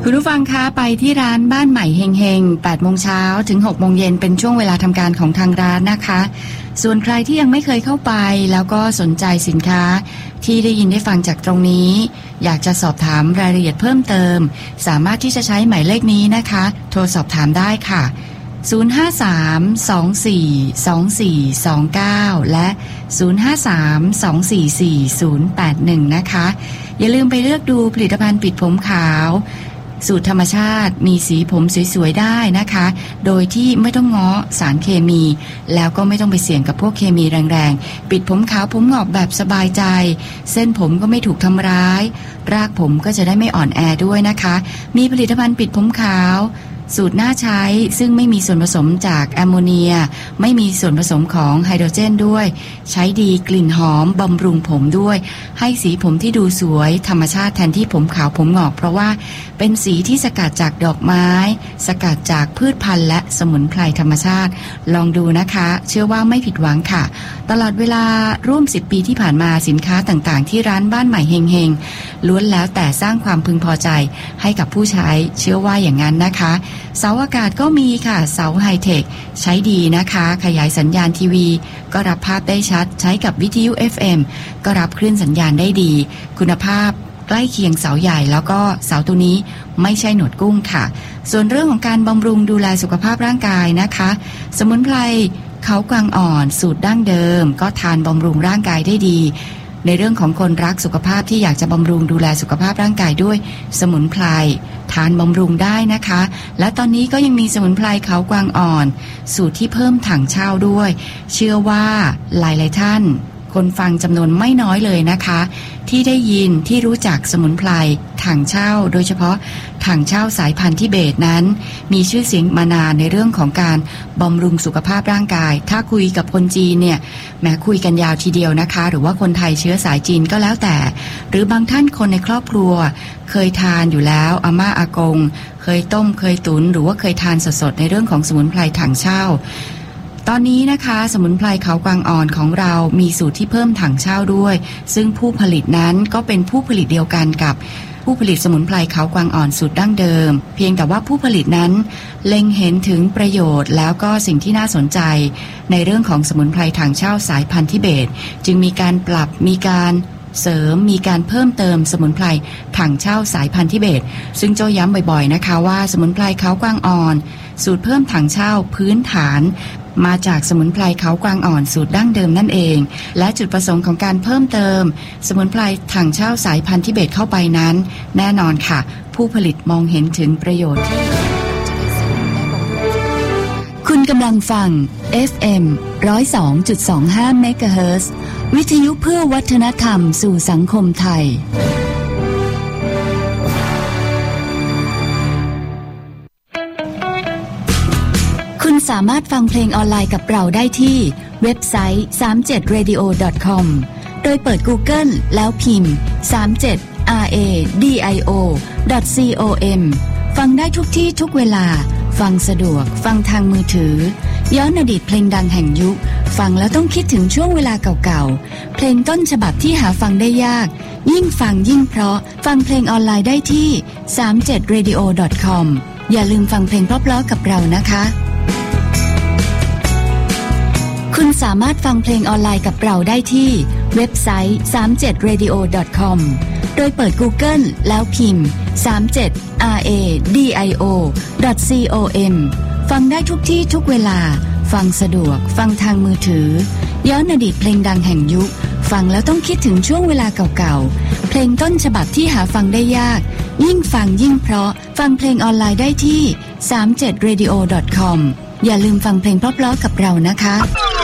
คุณผู้ฟังคะไปที่ร้านบ้านใหม่เฮงเฮง8 โมงเช้าถึง 6 โมงเย็นเป็นช่วงเวลาทำการของทางร้านนะคะส่วนใครที่ยังไม่เคยเข้าไปแล้วก็สนใจสินค้าที่ได้ยินได้ฟังจากตรงนี้อยากจะสอบถามรายละเอียดเพิ่มเติมสามารถที่จะใช้หมายเลขนี้นะคะโทรสอบถามได้ค่ะ053-242429และ053-244-081นะคะอย่าลืมไปเลือกดูผลิตภัณฑ์ปิดผมขาวสูตรธรรมชาติมีสีผมสวยๆได้นะคะโดยที่ไม่ต้องง้อสารเคมีแล้วก็ไม่ต้องไปเสี่ยงกับพวกเคมีแรงๆปิดผมขาวผมงอกแบบสบายใจเส้นผมก็ไม่ถูกทำร้ายรากผมก็จะได้ไม่อ่อนแอด้วยนะคะมีผลิตภัณฑ์ปิดผมขาวสูตรน่าใช้ซึ่งไม่มีส่วนผสมจากแอมโมเนียไม่มีส่วนผสมของไฮโดรเจนด้วยใช้ดีกลิ่นหอมบำรุงผมด้วยให้สีผมที่ดูสวยธรรมชาติแทนที่ผมขาวผมงอกเพราะว่าเป็นสีที่สกัดจากดอกไม้สกัดจากพืชพันธุ์และสมุนไพรธรรมชาติลองดูนะคะเชื่อว่าไม่ผิดหวังค่ะตลอดเวลาร่วม10 ปีที่ผ่านมาสินค้าต่างๆที่ร้านบ้านใหม่เฮงเฮงล้วนแล้วแต่สร้างความพึงพอใจให้กับผู้ใช้เชื่อว่าอย่างนั้นนะคะเสาอากาศก็มีค่ะเสาไฮเทคใช้ดีนะคะขยายสัญญาณทีวีก็รับภาพได้ชัดใช้กับวิทยุ FM ก็รับคลื่นสัญญาณได้ดีคุณภาพใกล้เคียงเสาใหญ่แล้วก็เสาตัวนี้ไม่ใช่หนวดกุ้งค่ะส่วนเรื่องของการบำรุงดูแลสุขภาพร่างกายนะคะสมุนไพรเขากวางอ่อนสูตรดั้งเดิมก็ทานบำรุงร่างกายได้ดีในเรื่องของคนรักสุขภาพที่อยากจะบำรุงดูแลสุขภาพร่างกายด้วยสมุนไพรทานบำรุงได้นะคะและตอนนี้ก็ยังมีสมุนไพรเขากวางอ่อนสูตรที่เพิ่มถังเช่าด้วยเชื่อว่าหลายๆท่านคนฟังจำนวนไม่น้อยเลยนะคะที่ได้ยินที่รู้จักสมุนไพรถังเช่าโดยเฉพาะถังเช่าสายพันธุ์ทิเบตนั้นมีชื่อเสียงมานานในเรื่องของการบำรุงสุขภาพร่างกายถ้าคุยกับคนจีนเนี่ยแม้คุยกันยาวทีเดียวนะคะหรือว่าคนไทยเชื้อสายจีนก็แล้วแต่หรือบางท่านคนในครอบครัวเคยทานอยู่แล้วอาม่าอากงเคยต้มเคยตุ๋นหรือว่าเคยทานสดๆในเรื่องของสมุนไพรถังเช่าตอนนี้นะคะสมุนไพรเขากวางอ่อนของเรามีสูตรที่เพิ่มถังเช่าด้วยซึ่งผู้ผลิตนั้นก็เป็นผู้ผลิตเดียวกันกับผู้ผลิตสมุนไพรเขากวางอ่อนสูตรดั้งเดิมเพียงแต่ว่าผู้ผลิตนั้นเล็งเห็นถึงประโยชน์แล้วก็สิ่งที่น่าสนใจในเรื่องของสมุนไพรถังเช่าสายพันธุ์ทิเบตจึงมีการปรับมีการเสริมมีการเพิ่มเติมสมุนไพรถังเช่าสายพันธุ์ทิเบตซึ่งโจย้ำบ่อยๆนะคะว่าสมุนไพรเขากวางอ่อนสูตรเพิ่มถังเช่าพื้นฐานมาจากสมุนไพรเขากวางอ่อนสูตรดั้งเดิมนั่นเองและจุดประสงค์ของการเพิ่มเติมสมุนไพรถังเช่าสายพันธุ์ทิเบตเข้าไปนั้นแน่นอนค่ะผู้ผลิตมองเห็นถึงประโยชน์ที่คุณกำลังฟัง FM 102.25 เมกะเฮิรตซ์วิทยุเพื่อวัฒนธรรมสู่สังคมไทยคุณสามารถฟังเพลงออนไลน์กับเราได้ที่เว็บไซต์ 37radio.com โดยเปิด Google แล้วพิมพ์ 37radio.com ฟังได้ทุกที่ทุกเวลาฟังสะดวกฟังทางมือถือย้อนอดีตเพลงดังแห่งยุคฟังแล้วต้องคิดถึงช่วงเวลาเก่าๆเพลงต้นฉบับที่หาฟังได้ยากยิ่งฟังยิ่งเพราะฟังเพลงออนไลน์ได้ที่ 37radio.com อย่าลืมฟังเพลงเพราะๆกับเรานะคะคุณสามารถฟังเพลงออนไลน์กับเราได้ที่เว็บไซต์ 37radio.com โดยเปิด Google แล้วพิมพ์ 37radio.com ฟังได้ทุกที่ทุกเวลาฟังสะดวกฟังทางมือถือย้อนอดีตเพลงดังแห่งยุคฟังแล้วต้องคิดถึงช่วงเวลาเก่าๆเพลงต้นฉบับที่หาฟังได้ยากยิ่งฟังยิ่งเพราะฟังเพลงออนไลน์ได้ที่ 37radio.com อย่าลืมฟังเพลงเพราะๆกับเรานะคะ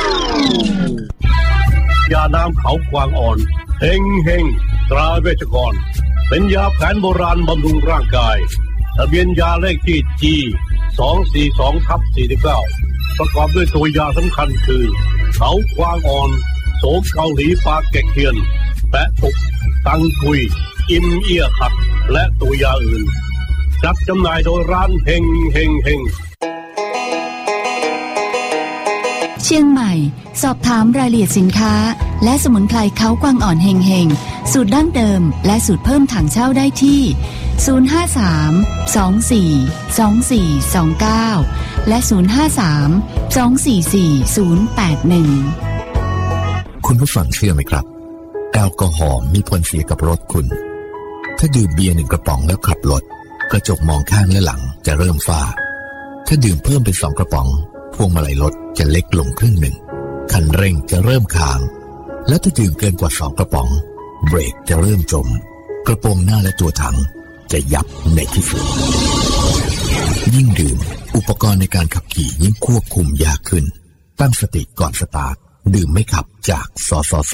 ยาน้ำเขากวางอ่อนเฮงเฮงตราเวชกรเป็นยาแผนโบราณบำรุงร่างกายทะเบียนยาเลขที่ G242/49 ประกอบด้วยตัวยาสำคัญคือเขากวางอ่อนโสมเกาหลีปลาแกะเทียนแปะตุกตังกุยอิมเอียขัดและตัวยาอื่นจัดจำหน่ายโดยร้านเฮงเฮงเฮงเชียงใหม่สอบถามรายละเอียดสินค้าและสมุนไพรเขากวางอ่อนเฮงเฮงสูตรดั้งเดิมและสูตรเพิ่มถังเช่าได้ที่ 053-24-2429 และ 053-244-081 คุณผู้ฟังเชื่อไหมครับแอลกอฮอล์มีผลเสียกับรถคุณถ้าดื่มเบียร์1 กระป๋องแล้วขับรถกระจกมองข้างและหลังจะเริ่มฝ้าถ้าดื่มเพิ่มเป็น2 กระป๋องพวงมาลัยรถจะเล็กลงครึ่งหนึ่งคันเร่งจะเริ่มค้างและถ้าดื่มเกินกว่า2 กระป๋องเบรกจะเริ่มจมกระโปรงหน้าและตัวถังจะยับในที่สุดยิ่งดื่มอุปกรณ์ในการขับขี่ยิ่งควบคุมยากขึ้นตั้งสติก่อนสตาร์ทดื่มไม่ขับจากสสส.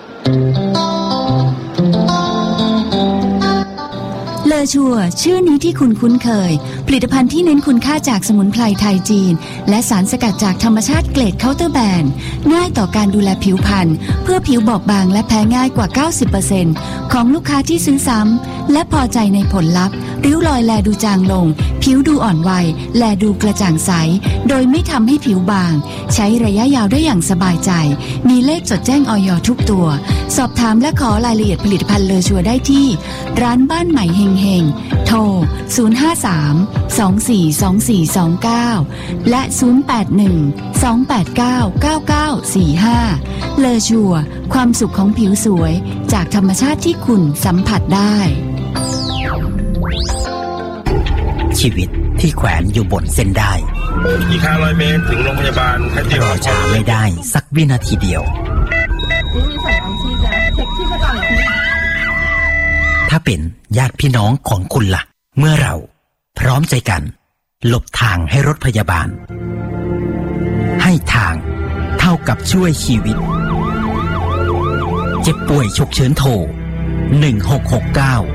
เลอชัวชื่อนี้ที่คุณคุ้นเคยผลิตภัณฑ์ที่เน้นคุณค่าจากสมุนไพรไทยจีนและสารสกัดจากธรรมชาติเกรดเคาน์เตอร์แบรนด์ง่ายต่อการดูแลผิวพรรณเพื่อผิวบอบบางและแพ้ง่ายกว่า 90% ของลูกค้าที่ซื้อซ้ำและพอใจในผลลัพธ์ริ้วรอยแลดูจางลงผิวดูอ่อนวัยแลดูกระจ่างใสโดยไม่ทำให้ผิวบางใช้ระยะยาวได้อย่างสบายใจมีเลขจดแจ้งอย.ทุกตัวสอบถามและขอรายละเอียดผลิตภัณฑ์เลอชัวได้ที่ร้านบ้านใหม่เฮงโทร 053-242429 และ 081-289-9945 เลอชัวความสุขของผิวสวยจากธรรมชาติที่คุณสัมผัสได้ชีวิตที่แขวนอยู่บนเส้นได้อีก500 เมตรถึงโรงพยาบาลรอช้าไม่ได้สักวินาทีเดียวถ้าเป็นญาติพี่น้องของคุณล่ะเมื่อเราพร้อมใจกันหลบทางให้รถพยาบาลให้ทางเท่ากับช่วยชีวิตเจ็บป่วยฉุกเฉินโทร1669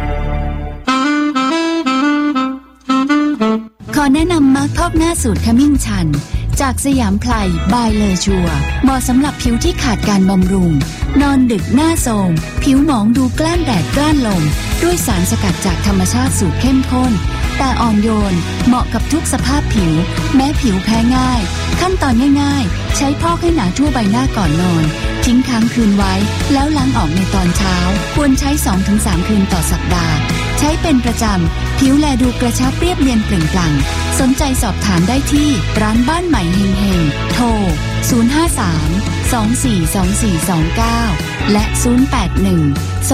ขอแนะนำมาร์คพอกหน้าสูตรขมิ้นชันจากสยามไพรบายเลอชัวเหมาะสำหรับผิวที่ขาดการบำรุงนอนดึกหน้าโทรมผิวหมองดูกล้านแดดกล้านลมด้วยสารสกัดจากธรรมชาติสูตรเข้มข้นแต่อ่อนโยนเหมาะกับทุกสภาพผิวแม้ผิวแพ้ง่ายขั้นตอนง่ายๆใช้พอกให้หนาทั่วใบหน้าก่อนนอนทิ้งค้างคืนไว้แล้วล้างออกในตอนเช้าควรใช้ 2-3 คืนต่อสัปดาห์ใช้เป็นประจำผิวแลดูกระชับเรียบเนียนเปล่งปลั่งสนใจสอบถามได้ที่ร้านบ้านใหม่เฮงโทร 053-242429 และ 081